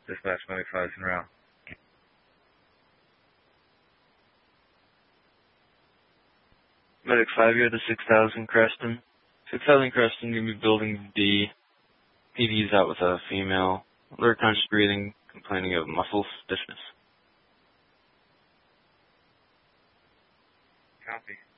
Dispatch Medic 5 en route. Medic 5, you're the 6000 Creston. 6000 Creston, you'll be building D. PD's out with a female. Alert conscious breathing, complaining of muscle stiffness. Copy.